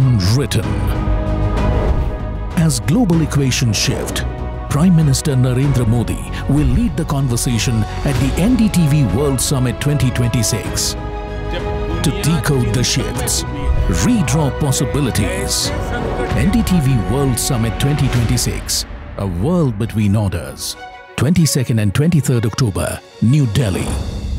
Unwritten. As global equations shift, Prime Minister Narendra Modi will lead the conversation at the NDTV World Summit 2026 to decode the shifts, redraw possibilities. NDTV World Summit 2026, a world between orders. 22nd and 23rd October, New Delhi.